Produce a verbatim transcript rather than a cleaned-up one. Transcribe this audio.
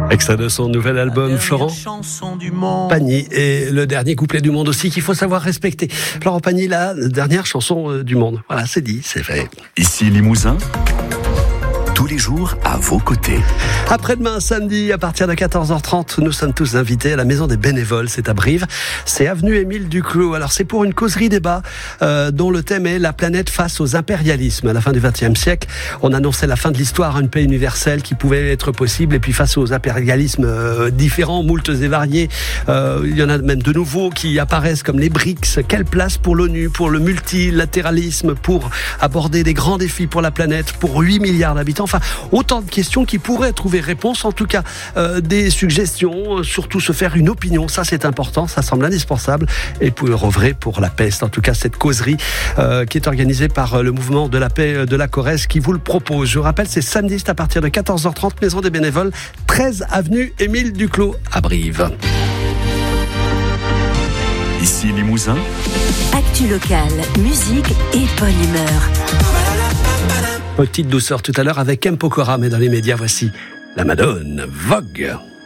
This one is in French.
Extrait de son nouvel album, Florent Pagny. Et le dernier couplet du monde aussi qu'il faut savoir respecter. Florent Pagny, la dernière chanson du monde. Voilà, c'est dit, c'est fait. Ici Limousin, tous les jours à vos côtés. Après-demain, samedi, à partir de quatorze heures trente, nous sommes tous invités à la Maison des Bénévoles, c'est à Brive. C'est avenue Émile Duclos. Alors, c'est pour une causerie débat euh, dont le thème est la planète face aux impérialismes. À la fin du vingtième siècle, on annonçait la fin de l'histoire, une paix universelle qui pouvait être possible. Et puis, face aux impérialismes euh, différents, moultes et variés, euh, il y en a même de nouveaux qui apparaissent comme les BRICS. Quelle place pour l'ONU, pour le multilatéralisme, pour aborder des grands défis pour la planète, pour huit milliards d'habitants? Enfin, autant de questions qui pourraient trouver réponse, en tout cas euh, des suggestions, euh, surtout se faire une opinion, ça c'est important, ça semble indispensable, et pour œuvrer pour la paix. C'est en tout cas cette causerie euh, qui est organisée par euh, le mouvement de la paix de la Corrèze qui vous le propose. Je rappelle, c'est samedi, c'est à partir de quatorze heures trente, Maison des Bénévoles, treize avenue Émile Duclos à Brive. Ici Limousin, actu locale, musique et bonne humeur. Petite douceur tout à l'heure avec M. Pokora, mais dans les médias, voici la Madone, Vogue.